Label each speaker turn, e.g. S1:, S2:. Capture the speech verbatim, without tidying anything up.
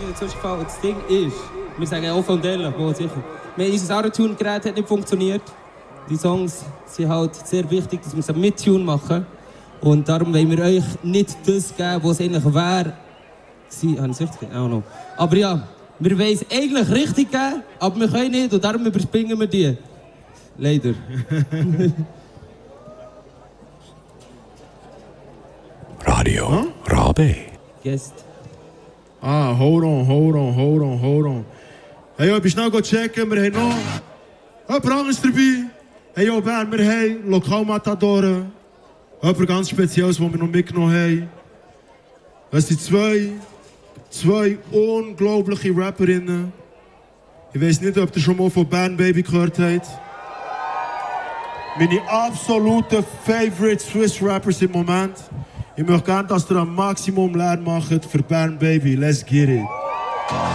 S1: mir zwischengefallen. Das Ding ist, wir sagen offen und ehrlich, wohl sicher. Wir, unser Auto-Tune-Gerät hat nicht funktioniert. Die Songs sind halt sehr wichtig, dass wir es mit Tune machen. Und darum wollen wir euch nicht das geben, was es eigentlich wäre. Sie haben es richtig gegeben? Auch noch. Aber ja, wir wollen es eigentlich richtig geben, aber wir können nicht und darum überspringen wir die. Leider.
S2: Radio huh? Rabe.
S1: Guest.
S3: Ah, hold on, hold on, hold on, hold on. Hey, yo, bist du noch checken? Wir haben noch jemand anderes dabei. Hey, yo, Bern, wir haben Lokalmatadoren. Jemand ganz Spezielles, das wir noch mitgenommen haben. Es sind zwei, zwei unglaubliche Rapperinnen. Ich weiss nicht, ob ihr schon mal von Bern Baby gehört habt. Meine absoluten Favorite Swiss Rappers im Moment. Ich möchte gerne, dass ihr am Maximum Lärm macht für Bern Baby. Let's get it.